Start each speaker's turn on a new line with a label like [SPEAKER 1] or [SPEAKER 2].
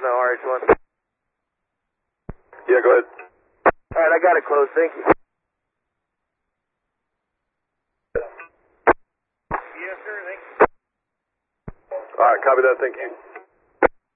[SPEAKER 1] the RH1.
[SPEAKER 2] Yeah, go ahead.
[SPEAKER 1] Alright, I got it closed, thank you.
[SPEAKER 2] Yes, sir, thank you. Alright, copy that, thank you.